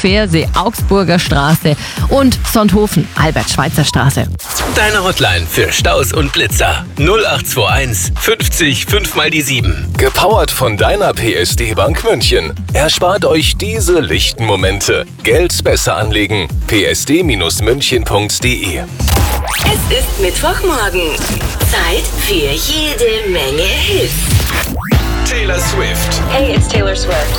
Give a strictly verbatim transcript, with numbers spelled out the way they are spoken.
Pfersee, Augsburger Straße und Sonthofen, Albert-Schweitzer-Straße. Deine Hotline für Staus und Blitzer null acht zwei eins fünfzig fünf mal die sieben. Gepowert von deiner P S D Bank München. Erspart euch diese lichten Momente. Geld besser anlegen. p s d Bindestrich münchen punkt d e. Es ist Mittwochmorgen. Zeit für jede Menge Hits. Taylor Swift. Hey, it's Taylor Swift.